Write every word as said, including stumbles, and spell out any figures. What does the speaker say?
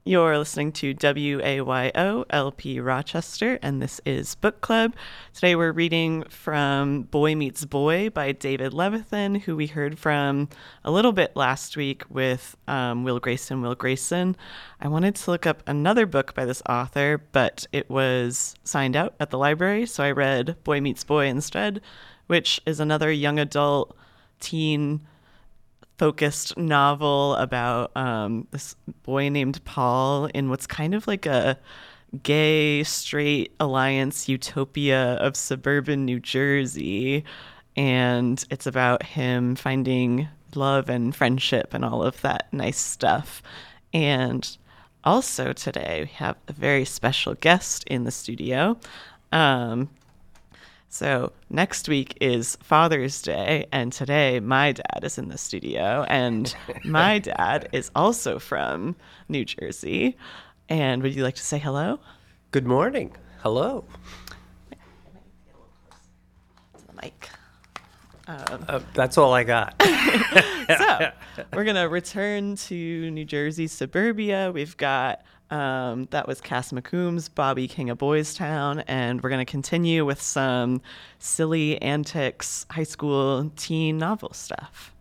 You're listening to W A Y O L P Rochester, and this is Book Club. Today we're reading from Boy Meets Boy by David Levithan, who we heard from a little bit last week with um, Will Grayson, Will Grayson. I wanted to look up another book by this author, but it was signed out at the library, so I read Boy Meets Boy instead, which is another young adult teen focused novel about um, this boy named Paul in what's kind of like a gay straight alliance utopia of suburban New Jersey. And it's about him finding love and friendship and all of that nice stuff. And also today we have a very special guest in the studio. Um, So next week is Father's Day, and today my dad is in the studio, and my dad is also from New Jersey. And would you like to say hello? Good morning. Hello. To the mic. Um, uh, that's all I got. So we're going to return to New Jersey suburbia. We've got, um, that was Cass McCombs, Bobby King of Boys Town, and we're going to continue with some silly antics, high school teen novel stuff.